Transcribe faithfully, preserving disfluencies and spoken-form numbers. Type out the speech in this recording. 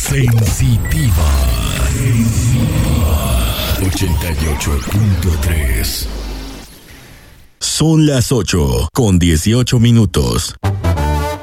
Sensitiva. ochenta y ocho punto tres. Son las ocho con dieciocho minutos.